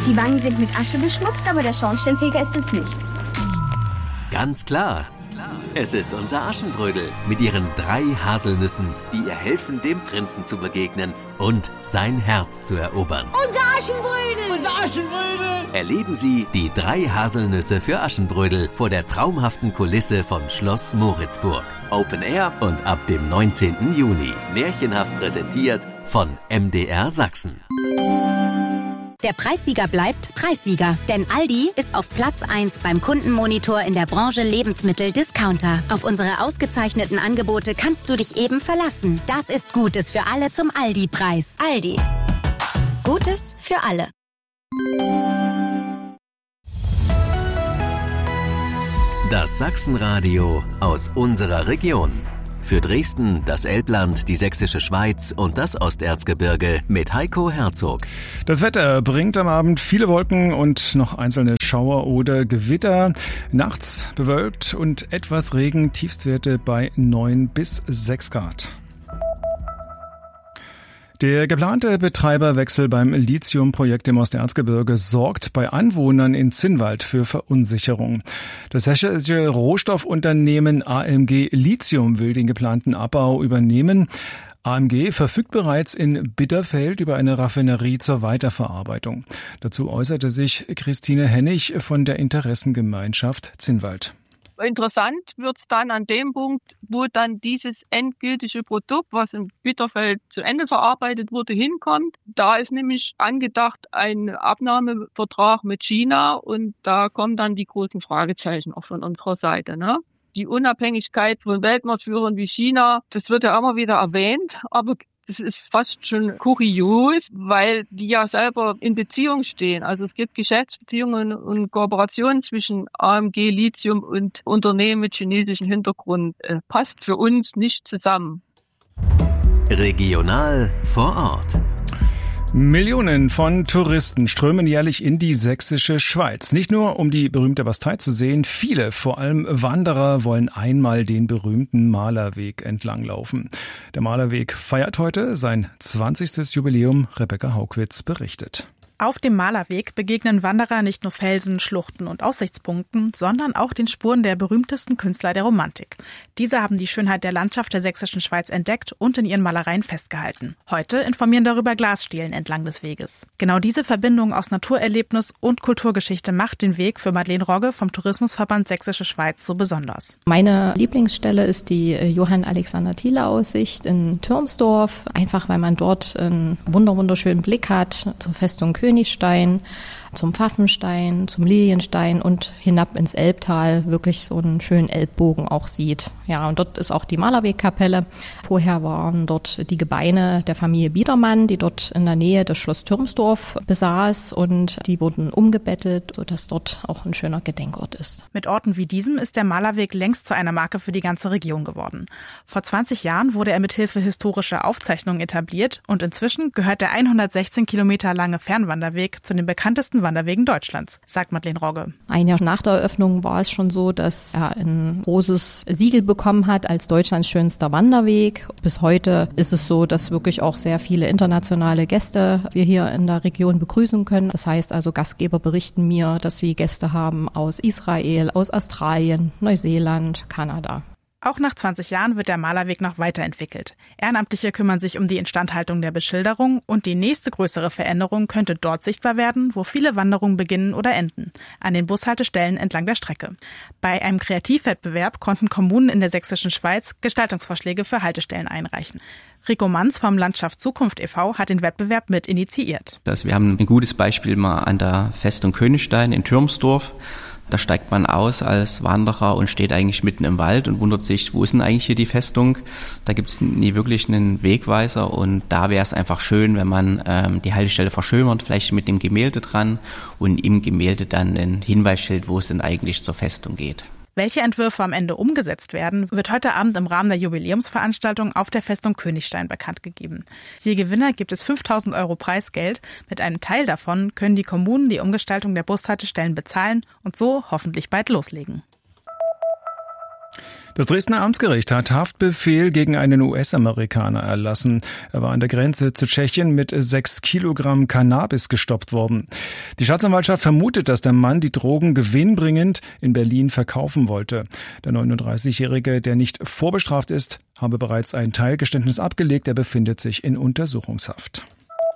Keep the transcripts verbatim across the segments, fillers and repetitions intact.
Die Wangen sind mit Asche beschmutzt, aber der Schornsteinfeger ist es nicht. Ganz klar. Es ist unser Aschenbrödel mit ihren drei Haselnüssen, die ihr helfen, dem Prinzen zu begegnen und sein Herz zu erobern. Unser Aschenbrödel! Unser Aschenbrödel! Erleben Sie die drei Haselnüsse für Aschenbrödel vor der traumhaften Kulisse von Schloss Moritzburg. Open Air und ab dem neunzehnten Juni. Märchenhaft präsentiert von M D R Sachsen. Der Preissieger bleibt Preissieger, denn Aldi ist auf Platz eins beim Kundenmonitor in der Branche Lebensmittel-Discounter. Auf unsere ausgezeichneten Angebote kannst du dich eben verlassen. Das ist Gutes für alle zum Aldi-Preis. Aldi. Gutes für alle. Das Sachsenradio aus unserer Region. Für Dresden, das Elbland, die Sächsische Schweiz und das Osterzgebirge mit Heiko Herzog. Das Wetter bringt am Abend viele Wolken und noch einzelne Schauer oder Gewitter. Nachts bewölkt und etwas Regen, Tiefstwerte bei neun bis sechs Grad. Der geplante Betreiberwechsel beim Lithiumprojekt im Osterzgebirge sorgt bei Anwohnern in Zinnwald für Verunsicherung. Das sächsische Rohstoffunternehmen A M G Lithium will den geplanten Abbau übernehmen. A M G verfügt bereits in Bitterfeld über eine Raffinerie zur Weiterverarbeitung. Dazu äußerte sich Christine Hennig von der Interessengemeinschaft Zinnwald. Interessant wird's dann an dem Punkt, wo dann dieses endgültige Produkt, was in Bitterfeld zu Ende verarbeitet wurde, hinkommt. Da ist nämlich angedacht ein Abnahmevertrag mit China und da kommen dann die großen Fragezeichen auch von unserer Seite, ne? Die Unabhängigkeit von Weltmarktführern wie China, das wird ja immer wieder erwähnt, aber es ist fast schon kurios, weil die ja selber in Beziehung stehen. Also es gibt Geschäftsbeziehungen und Kooperationen zwischen A M G Lithium und Unternehmen mit chinesischem Hintergrund. Äh, passt für uns nicht zusammen. Regional vor Ort. Millionen von Touristen strömen jährlich in die sächsische Schweiz. Nicht nur, um die berühmte Bastei zu sehen, viele, vor allem Wanderer, wollen einmal den berühmten Malerweg entlanglaufen. Der Malerweg feiert heute sein zwanzigstes Jubiläum. Rebecca Haugwitz berichtet. Auf dem Malerweg begegnen Wanderer nicht nur Felsen, Schluchten und Aussichtspunkten, sondern auch den Spuren der berühmtesten Künstler der Romantik. Diese haben die Schönheit der Landschaft der sächsischen Schweiz entdeckt und in ihren Malereien festgehalten. Heute informieren darüber Glasstelen entlang des Weges. Genau diese Verbindung aus Naturerlebnis und Kulturgeschichte macht den Weg für Madeleine Rogge vom Tourismusverband Sächsische Schweiz so besonders. Meine Lieblingsstelle ist die Johann-Alexander-Thiele-Aussicht in Türmsdorf. Einfach, weil man dort einen wunderschönen Blick hat zur Festung Königstein, zum Pfaffenstein, zum Lilienstein und hinab ins Elbtal wirklich so einen schönen Elbbogen auch sieht. Ja, und dort ist auch die Malerwegkapelle. Vorher waren dort die Gebeine der Familie Biedermann, die dort in der Nähe des Schloss Türmsdorf besaß und die wurden umgebettet, sodass dort auch ein schöner Gedenkort ist. Mit Orten wie diesem ist der Malerweg längst zu einer Marke für die ganze Region geworden. Vor zwanzig Jahren wurde er mit Hilfe historischer Aufzeichnungen etabliert und inzwischen gehört der hundertsechzehn Kilometer lange Fernwanderweg zu den bekanntesten Wanderwegen Deutschlands, sagt Madeleine Rogge. Ein Jahr nach der Eröffnung war es schon so, dass er ein großes Siegel bekommen hat als Deutschlands schönster Wanderweg. Bis heute ist es so, dass wirklich auch sehr viele internationale Gäste wir hier in der Region begrüßen können. Das heißt also, Gastgeber berichten mir, dass sie Gäste haben aus Israel, aus Australien, Neuseeland, Kanada. Auch nach zwanzig Jahren wird der Malerweg noch weiterentwickelt. Ehrenamtliche kümmern sich um die Instandhaltung der Beschilderung und die nächste größere Veränderung könnte dort sichtbar werden, wo viele Wanderungen beginnen oder enden, an den Bushaltestellen entlang der Strecke. Bei einem Kreativwettbewerb konnten Kommunen in der sächsischen Schweiz Gestaltungsvorschläge für Haltestellen einreichen. Rico Manz vom Landschaft Zukunft e V hat den Wettbewerb mit initiiert. Also wir haben ein gutes Beispiel mal an der Festung Königstein in Türmsdorf. Da steigt man aus als Wanderer und steht eigentlich mitten im Wald und wundert sich, wo ist denn eigentlich hier die Festung? Da gibt es nie wirklich einen Wegweiser und da wäre es einfach schön, wenn man ähm, die Haltestelle verschönert, vielleicht mit dem Gemälde dran und im Gemälde dann ein Hinweisschild, wo es denn eigentlich zur Festung geht. Welche Entwürfe am Ende umgesetzt werden, wird heute Abend im Rahmen der Jubiläumsveranstaltung auf der Festung Königstein bekannt gegeben. Je Gewinner gibt es fünftausend Euro Preisgeld. Mit einem Teil davon können die Kommunen die Umgestaltung der Bushaltestellen bezahlen und so hoffentlich bald loslegen. Das Dresdner Amtsgericht hat Haftbefehl gegen einen U S-Amerikaner erlassen. Er war an der Grenze zu Tschechien mit sechs Kilogramm Cannabis gestoppt worden. Die Staatsanwaltschaft vermutet, dass der Mann die Drogen gewinnbringend in Berlin verkaufen wollte. Der neununddreißigjährige, der nicht vorbestraft ist, habe bereits ein Teilgeständnis abgelegt. Er befindet sich in Untersuchungshaft.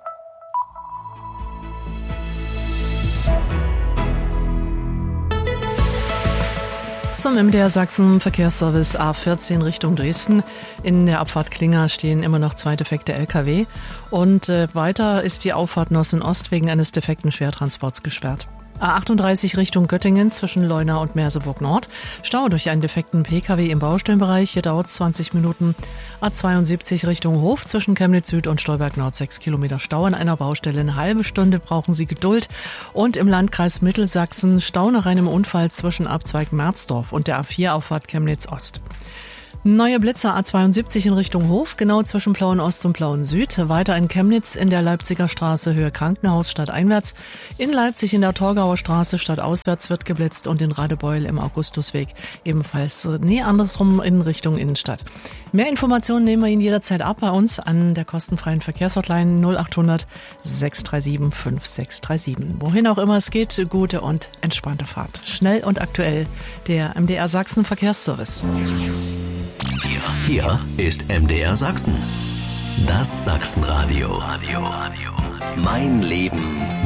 Zum M D R Sachsen Verkehrsservice A vierzehn Richtung Dresden. In der Abfahrt Klinger stehen immer noch zwei defekte L K W. Und äh, weiter ist die Auffahrt Nossen-Ost wegen eines defekten Schwertransports gesperrt. A achtunddreißig Richtung Göttingen zwischen Leuna und Merseburg Nord. Stau durch einen defekten P K W im Baustellenbereich. Hier dauert es zwanzig Minuten. A zweiundsiebzig Richtung Hof zwischen Chemnitz Süd und Stolberg Nord. sechs Kilometer Stau an einer Baustelle. Eine halbe Stunde brauchen Sie Geduld. Und im Landkreis Mittelsachsen Stau nach einem Unfall zwischen Abzweig Merzdorf und der A vier Auffahrt Chemnitz Ost. Neue Blitzer A zweiundsiebzig in Richtung Hof, genau zwischen Plauen Ost und Plauen Süd. Weiter in Chemnitz in der Leipziger Straße Höhe Krankenhaus stadteinwärts. In Leipzig in der Torgauer Straße stadtauswärts wird geblitzt und in Radebeul im Augustusweg ebenfalls, nee, andersrum in Richtung Innenstadt. Mehr Informationen nehmen wir Ihnen jederzeit ab bei uns an der kostenfreien Verkehrshotline null achthundert sechs drei sieben fünf sechs drei sieben. Wohin auch immer es geht, gute und entspannte Fahrt. Schnell und aktuell der M D R Sachsen Verkehrsservice. Hier, hier ist M D R Sachsen. Das Sachsenradio. Mein Leben